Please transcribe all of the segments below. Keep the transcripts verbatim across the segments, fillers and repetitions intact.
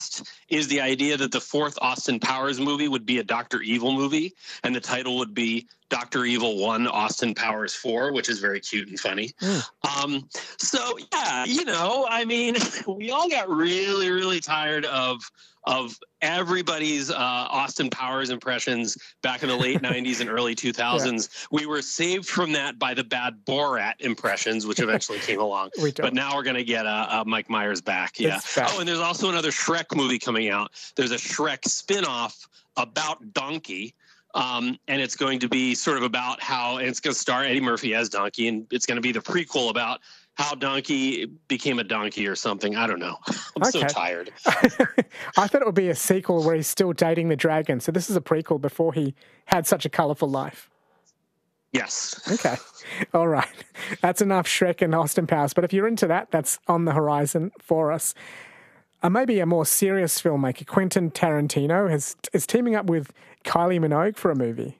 is the idea that the fourth Austin Powers movie would be a Doctor Evil movie, and the title would be Doctor Evil one, Austin Powers four, which is very cute and funny. Mm. Um, so, yeah, you know, I mean, we all got really, really tired of of everybody's uh, Austin Powers impressions back in the late nineties and early two thousands. Yeah. We were saved from that by the bad Borat impressions, which eventually came along. But now we're going to get uh, uh, Mike Myers back. Yeah. Oh, and there's also another Shrek movie coming out. There's a Shrek spinoff about Donkey. Um, and it's going to be sort of about how, and it's going to star Eddie Murphy as Donkey, and it's going to be the prequel about how Donkey became a donkey or something. I don't know. I'm okay. so tired. I thought it would be a sequel where he's still dating the dragon. So this is a prequel before he had such a colourful life. Yes. Okay. All right. That's enough Shrek and Austin Powers. But if you're into that, that's on the horizon for us. Uh, maybe a more serious filmmaker, Quentin Tarantino, has, is teaming up with Kylie Minogue for a movie.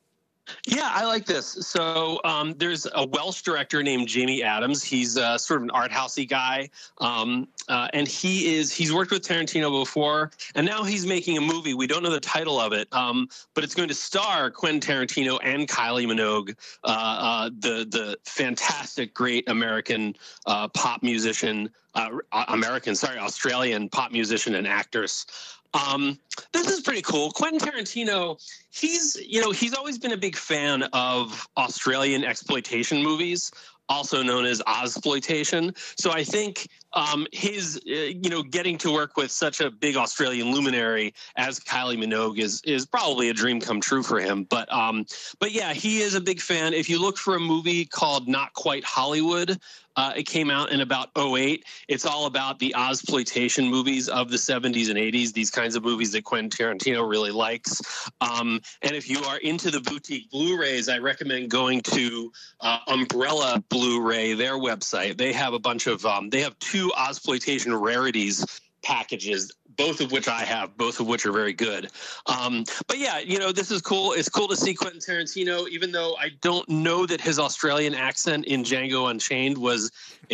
Yeah, I like this. So um, there's a Welsh director named Jamie Adams. He's uh, sort of an art housey guy, um, uh, and he is he's worked with Tarantino before, and now he's making a movie. We don't know the title of it, um, but it's going to star Quentin Tarantino and Kylie Minogue, uh, uh, the the fantastic, great American uh, pop musician, uh, American, sorry, Australian pop musician and actress. Um, this is pretty cool. Quentin Tarantino, he's, you know, he's always been a big fan of Australian exploitation movies, also known as Ozploitation. So I think um, his, uh, you know, getting to work with such a big Australian luminary as Kylie Minogue is is probably a dream come true for him. But um, but yeah, he is a big fan. If you look for a movie called Not Quite Hollywood, Uh, it came out in about oh eight. It's all about the Ozploitation movies of the seventies and eighties, these kinds of movies that Quentin Tarantino really likes. Um, and if you are into the boutique Blu-rays, I recommend going to uh, Umbrella Blu-ray, their website. They have a bunch of, um, they have two Ozploitation rarities packages, both of which I have, both of which are very good. Um, but yeah, you know, this is cool. It's cool to see Quentin Tarantino, even though I don't know that his Australian accent in Django Unchained was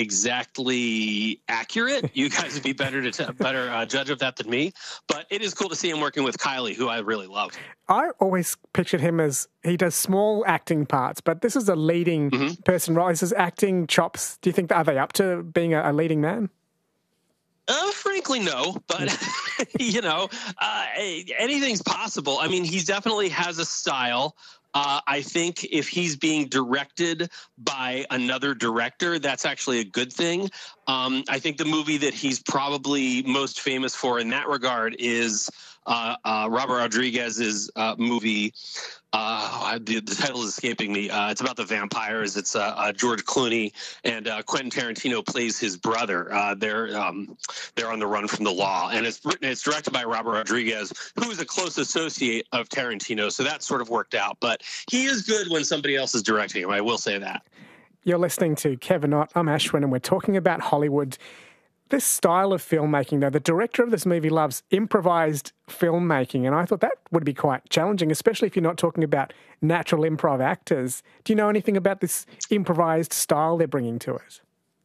exactly accurate. You guys would be better to t- better uh, judge of that than me. But it is cool to see him working with Kylie, who I really love. I always pictured him as he does small acting parts, but this is a leading mm-hmm. person, right? This is acting chops. Do you think that are they up to being a, a leading man? Uh, frankly, no, but, you know, uh, anything's possible. I mean, he definitely has a style. Uh, I think if he's being directed by another director, that's actually a good thing. Um, I think the movie that he's probably most famous for in that regard is uh, uh, Robert Rodriguez's uh, movie. Uh, the, the title is escaping me. Uh, it's about the vampires. It's uh, uh, George Clooney and uh, Quentin Tarantino plays his brother. Uh, they're um, they're on the run from the law, and it's written. It's directed by Robert Rodriguez, who is a close associate of Tarantino. So that sort of worked out. But he is good when somebody else is directing him. I will say that. You're listening to Kevin Ott. I'm Ashwin, and we're talking about Hollywood. This style of filmmaking, though, the director of this movie loves improvised filmmaking, and I thought that would be quite challenging, especially if you're not talking about natural improv actors. Do you know anything about this improvised style they're bringing to it?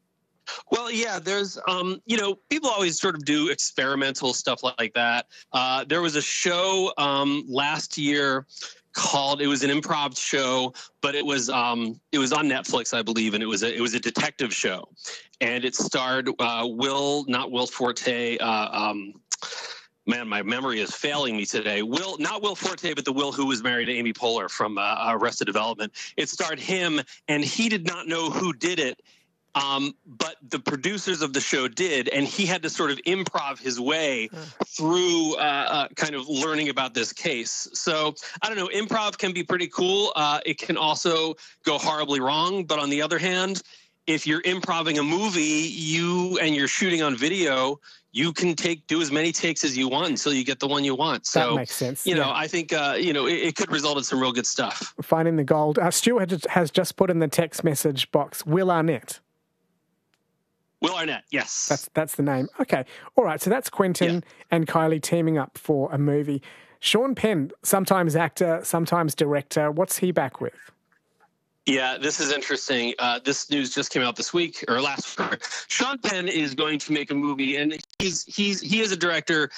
Well, yeah, there's, um, you know, people always sort of do experimental stuff like that. Uh, there was a show um, last year called, it was an improv show, but it was um, it was on Netflix, I believe, and it was a, it was a detective show. And it starred uh, Will, not Will Forte, uh, um, man, my memory is failing me today. Will, not Will Forte, but the Will who was married to Amy Poehler from uh, Arrested Development. It starred him, and he did not know who did it. Um, but the producers of the show did, and he had to sort of improv his way through uh, uh, kind of learning about this case. So, I don't know, improv can be pretty cool. Uh, it can also go horribly wrong. But on the other hand, if you're improving a movie, you and you're shooting on video, you can take do as many takes as you want until you get the one you want. So, that makes sense. You know, yeah. I think, uh, you know, it, it could result in some real good stuff. Finding the gold. Uh, Stuart has just put in the text message box, Will Arnett. Will Arnett, yes. That's that's the name. Okay. All right. So that's Quentin yeah. and Kylie teaming up for a movie. Sean Penn, sometimes actor, sometimes director. What's he back with? Yeah, this is interesting. Uh, this news just came out this week or last week. Sean Penn is going to make a movie, and he's he's he is a director